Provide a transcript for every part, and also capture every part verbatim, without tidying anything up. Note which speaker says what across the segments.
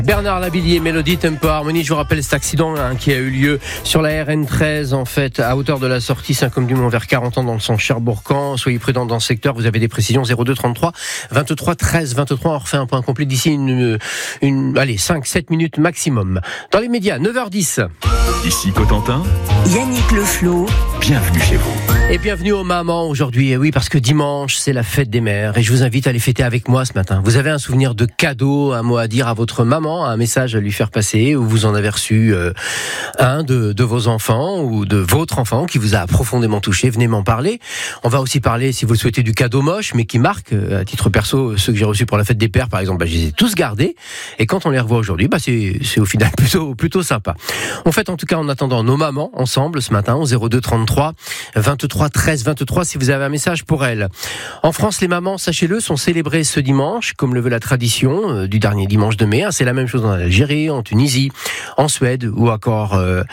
Speaker 1: Bernard Lavilliers, Mélodie Tempo Harmonie. Je vous rappelle cet accident hein, qui a eu lieu sur la R N treize, en fait, à hauteur de la sortie Saint-Côme-du-Mont vers quarante ans dans le sens Cherbourg-Camp. Soyez prudents dans ce secteur. Vous avez des précisions zéro deux trente-trois vingt-trois treize vingt-trois. On refait un point complet d'ici une, une, allez, cinq sept minutes maximum. Dans les médias, neuf heures dix.
Speaker 2: Ici Cotentin,
Speaker 3: Yannick Leflot.
Speaker 2: Bienvenue chez vous.
Speaker 1: Et bienvenue aux mamans aujourd'hui. Et oui, parce que dimanche, c'est la fête des mères. Et je vous invite à les fêter avec moi ce matin. Vous avez un souvenir de cadeau, un mot à dire à votre maman, un message à lui faire passer, ou vous en avez reçu euh, un de, de vos enfants ou de votre enfant qui vous a profondément touché. Venez m'en parler. On va aussi parler, si vous le souhaitez, du cadeau moche, mais qui marque, à titre perso, ceux que j'ai reçus pour la fête des pères, par exemple, bah, je les ai tous gardés. Et quand on les revoit aujourd'hui, bah, c'est, c'est au final plutôt, plutôt sympa. On fête en tout cas en attendant nos mamans ensemble ce matin au zéro deux trente-trois vingt-trois treize vingt-trois si vous avez un message pour elles. En France, les mamans, sachez-le, sont célébrées ce dimanche, comme le veut la tradition euh, du dernier dimanche de mai. Hein, c'est la même chose en Algérie, en Tunisie, en Suède ou encore euh,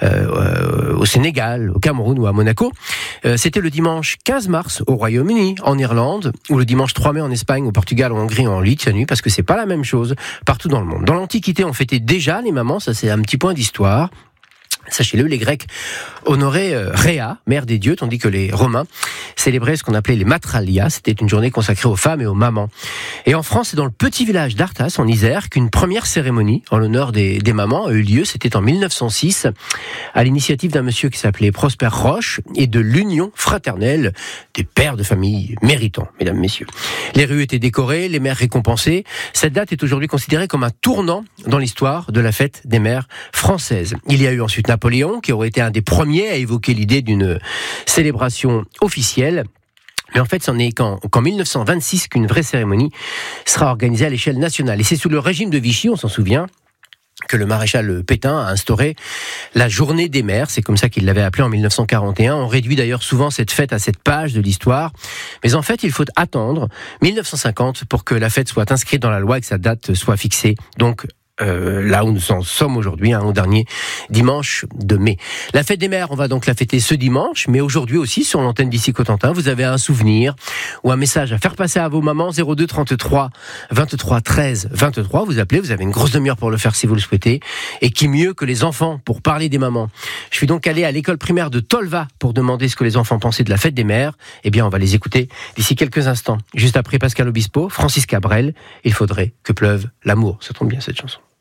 Speaker 1: euh, au Sénégal, au Cameroun ou à Monaco. Euh, c'était le dimanche quinze mars au Royaume-Uni, en Irlande, ou le dimanche trois mai en Espagne, au Portugal, en Hongrie, en Lituanie, parce que c'est pas la même chose partout dans le monde. Dans l'Antiquité, on fêtait déjà les mamans, ça c'est un petit point d'histoire. Sachez-le, les Grecs honoraient euh, Rhea, mère des dieux, tandis que les Romains célébraient ce qu'on appelait les Matralia. C'était une journée consacrée aux femmes et aux mamans. Et en France, c'est dans le petit village d'Artas, en Isère, qu'une première cérémonie en l'honneur des, des mamans a eu lieu. C'était en mille neuf cent six, à l'initiative d'un monsieur qui s'appelait Prosper Roche et de l'Union fraternelle des pères de famille méritants, mesdames, messieurs. Les rues étaient décorées, les mères récompensées. Cette date est aujourd'hui considérée comme un tournant dans l'histoire de la fête des mères françaises. Il y a eu ensuite Napoléon, qui aurait été un des premiers à évoquer l'idée d'une célébration officielle. Mais en fait, c'en est qu'en, qu'en mille neuf cent vingt-six qu'une vraie cérémonie sera organisée à l'échelle nationale. Et c'est sous le régime de Vichy, on s'en souvient, que le maréchal Pétain a instauré la journée des mères, c'est comme ça qu'il l'avait appelé en mille neuf cent quarante et un. On réduit d'ailleurs souvent cette fête à cette page de l'histoire. Mais en fait, il faut attendre mille neuf cent cinquante pour que la fête soit inscrite dans la loi et que sa date soit fixée. Donc, Euh, là où nous en sommes aujourd'hui, hein, au dernier dimanche de mai. La fête des mères, on va donc la fêter ce dimanche, mais aujourd'hui aussi, sur l'antenne d'ici Cotentin, vous avez un souvenir ou un message à faire passer à vos mamans, zéro deux trente-trois vingt-trois treize vingt-trois, vous appelez, vous avez une grosse demi-heure pour le faire si vous le souhaitez, et qui mieux que les enfants pour parler des mamans. Je suis donc allé à l'école primaire de Tolva pour demander ce que les enfants pensaient de la fête des mères. Eh bien, on va les écouter d'ici quelques instants. Juste après Pascal Obispo, Francis Cabrel, il faudrait que pleuve l'amour. Ça tombe bien cette chanson.